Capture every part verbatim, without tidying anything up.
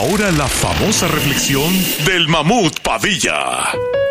ahora la famosa reflexión del Mamut Padilla.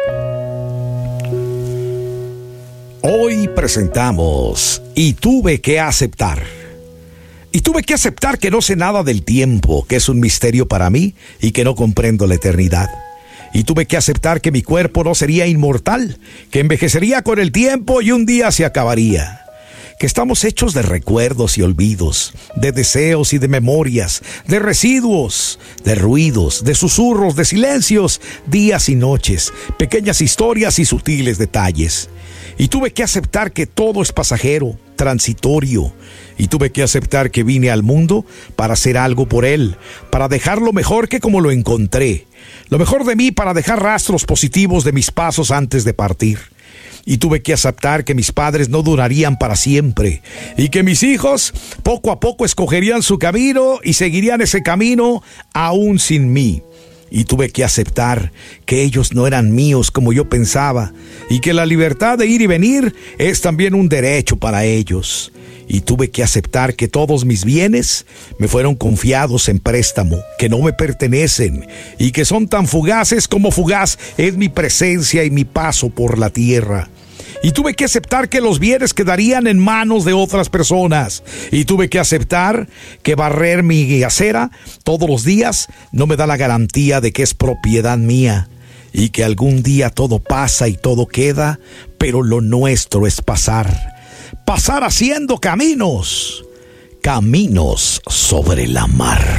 Hoy presentamos Y tuve que aceptar. Y tuve que aceptar que no sé nada del tiempo, que es un misterio para mí y que no comprendo la eternidad. Y tuve que aceptar que mi cuerpo no sería inmortal, que envejecería con el tiempo y un día se acabaría. Que estamos hechos de recuerdos y olvidos, de deseos y de memorias, de residuos, de ruidos, de susurros, de silencios, días y noches, pequeñas historias y sutiles detalles. Y tuve que aceptar que todo es pasajero, transitorio. Y tuve que aceptar que vine al mundo para hacer algo por él, para dejarlo mejor que como lo encontré. Lo mejor de mí para dejar rastros positivos de mis pasos antes de partir. Y tuve que aceptar que mis padres no durarían para siempre y que mis hijos poco a poco escogerían su camino y seguirían ese camino aún sin mí. Y tuve que aceptar que ellos no eran míos como yo pensaba y que la libertad de ir y venir es también un derecho para ellos. Y tuve que aceptar que todos mis bienes me fueron confiados en préstamo, que no me pertenecen y que son tan fugaces como fugaz es mi presencia y mi paso por la tierra. Y tuve que aceptar que los bienes quedarían en manos de otras personas. Y tuve que aceptar que barrer mi acera todos los días no me da la garantía de que es propiedad mía. Y que algún día todo pasa y todo queda, pero lo nuestro es pasar. Pasar haciendo caminos, caminos sobre la mar.